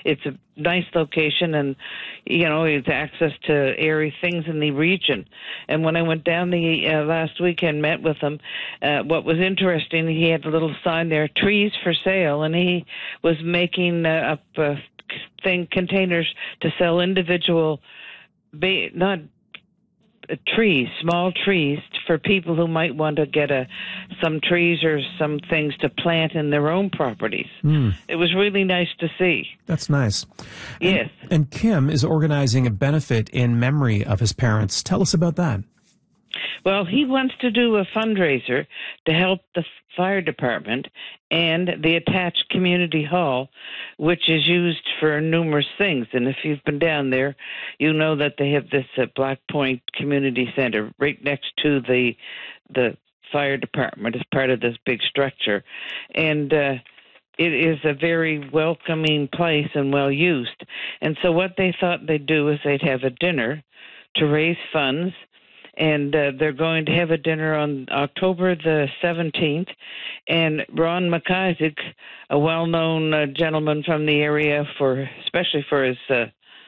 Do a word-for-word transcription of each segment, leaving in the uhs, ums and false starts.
it's a nice location, and you know, it's access to area things in the region. And when I went down the uh, last weekend, met with him, uh, what was interesting, he had a little sign there, trees for sale, and he was making uh, up uh, thing containers to sell individual, ba- not uh, trees, small trees for people who might want to get a some trees or some things to plant in their own properties. Mm. It was really nice to see. That's nice. Yes. And, and Kim is organizing a benefit in memory of his parents. Tell us about that. Well, he wants to do a fundraiser to help the fire department and the attached community hall, which is used for numerous things. And if you've been down there, you know that they have this uh, Black Point Community Center right next to the the fire department as part of this big structure. And uh, it is a very welcoming place and well used. And so what they thought they'd do is they'd have a dinner to raise funds. And uh, they're going to have a dinner on October the seventeenth. And Ron McIsaac, a well-known uh, gentleman from the area, for especially for his uh,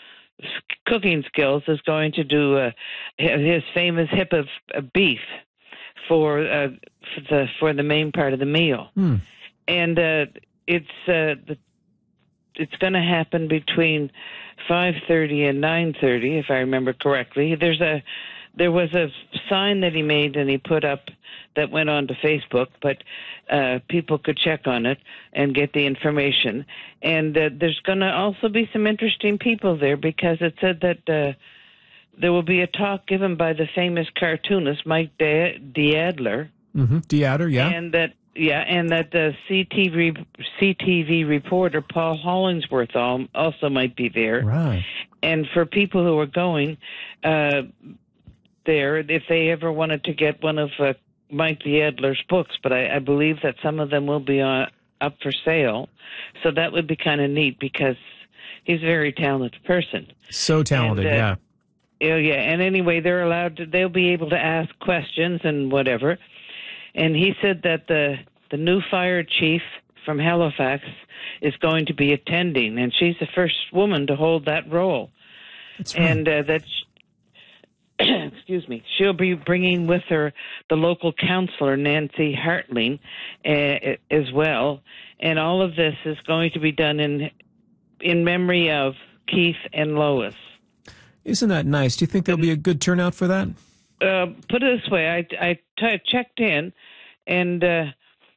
cooking skills, is going to do uh, his famous hip of uh, beef for, uh, for the for the main part of the meal. Mm. And uh, it's uh, the, it's going to happen between five thirty and nine thirty, if I remember correctly. There's a There was a sign that he made and he put up that went on to Facebook, but uh, people could check on it and get the information. And uh, there's going to also be some interesting people there, because it said that uh, there will be a talk given by the famous cartoonist Mike D'Adler. Mm-hmm. D'Adler, yeah. And that, yeah, and that the C T V, C T V reporter Paul Hollingsworth also might be there. Right. And for people who are going, uh, there, if they ever wanted to get one of uh, Mike D'Adler's books, but I, I believe that some of them will be on, up for sale. So that would be kind of neat, because he's a very talented person. So talented, and, uh, yeah. Yeah, yeah. And anyway, they're allowed to, they'll be able to ask questions and whatever. And he said that the the new fire chief from Halifax is going to be attending, and she's the first woman to hold that role. That's right. And uh, that's excuse me, she'll be bringing with her the local councillor, Nancy Hartling, uh, as well. And all of this is going to be done in in memory of Keith and Lois. Isn't that nice? Do you think there'll be a good turnout for that? Uh, put it this way, I, I t- checked in, and uh,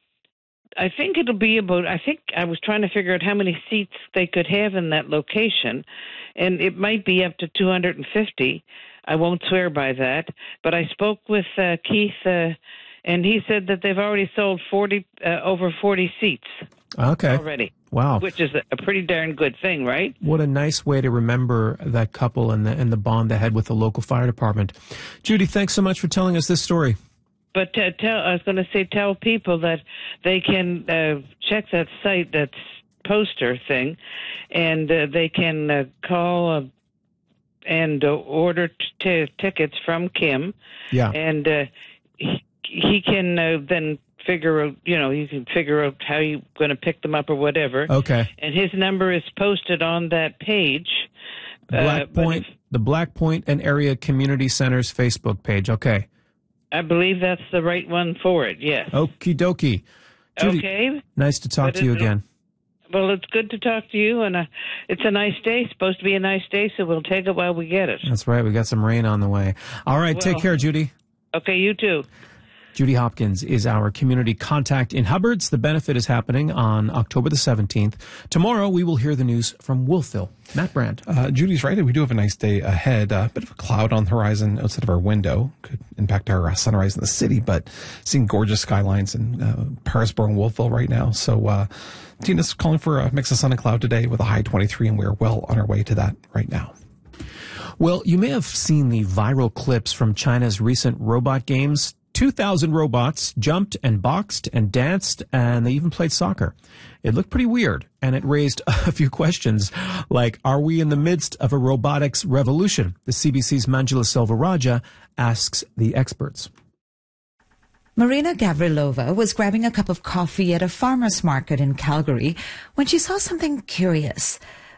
I think it'll be about, I think I was trying to figure out how many seats they could have in that location, and it might be up to two hundred fifty. I won't swear by that, but I spoke with uh, Keith, uh, and he said that they've already sold forty uh, over forty seats. Okay. Already. Wow. Which is a pretty darn good thing, right? What a nice way to remember that couple and the and the bond they had with the local fire department. Judy, thanks so much for telling us this story. But uh, tell, I was going to say, tell people that they can uh, check that site, that poster thing, and uh, they can uh, call uh, and uh, order t- t- tickets from Kim. Yeah. And uh, he, he can uh, then figure out, you know, you can figure out how you're going to pick them up or whatever. Okay. And his number is posted on that page. Black uh, Point, if, the Black Point and Area Community Center's Facebook page. Okay. I believe that's the right one for it, yes. Okie dokie. Judy, okay. Nice to talk but to you again. Well, it's good to talk to you, and uh, it's a nice day. It's supposed to be a nice day, so we'll take it while we get it. That's right. We got some rain on the way. All right. Well, take care, Judy. Okay, you too. Judy Hopkins is our community contact in Hubbard's. The benefit is happening on October the seventeenth. Tomorrow, we will hear the news from Wolfville. Matt Brand. Uh, Judy's right. We do have a nice day ahead. A uh, bit of a cloud on the horizon outside of our window. Could impact our uh, sunrise in the city, but seeing gorgeous skylines in uh, Parisboro and Wolfville right now. So uh, Tina's calling for a mix of sun and cloud today with a high twenty-three, and we're well on our way to that right now. Well, you may have seen the viral clips from China's recent robot games. two thousand robots jumped and boxed and danced, and they even played soccer. It looked pretty weird, and it raised a few questions, like, are we in the midst of a robotics revolution? The C B C's Manjula Selvarajah asks the experts. Marina Gavrilova was grabbing a cup of coffee at a farmer's market in Calgary when she saw something curious.